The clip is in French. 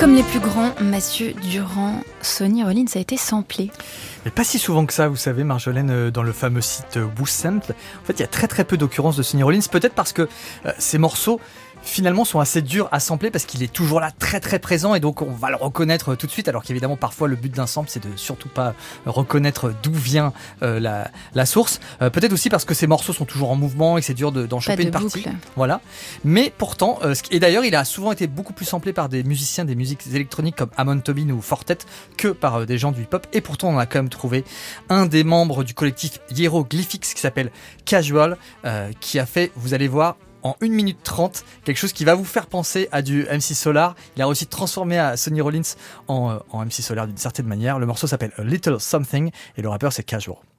comme les plus grands, Mathieu Durand, Sonny Rollins a été samplé. Mais pas si souvent que ça, vous savez, Marjolaine, dans le fameux site WhoSample. En fait, il y a très très peu d'occurrences de Sonny Rollins, peut-être parce que ces morceaux finalement sont assez durs à sampler parce qu'il est toujours là très très présent et donc on va le reconnaître tout de suite, alors qu'évidemment parfois le but d'un sample c'est de surtout pas reconnaître d'où vient la source, peut-être aussi parce que ces morceaux sont toujours en mouvement et que c'est dur d'en choper une partie, voilà. Mais pourtant, et d'ailleurs il a souvent été beaucoup plus samplé par des musiciens des musiques électroniques comme Amon Tobin ou Fortet que par des gens du hip-hop, et pourtant on a quand même trouvé un des membres du collectif Hieroglyphics qui s'appelle Casual, qui a fait, vous allez voir, en 1 minute 30, quelque chose qui va vous faire penser à du MC Solar. Il a réussi de transformer à Sonny Rollins en MC Solar d'une certaine manière. Le morceau s'appelle A Little Something et le rappeur c'est Casual.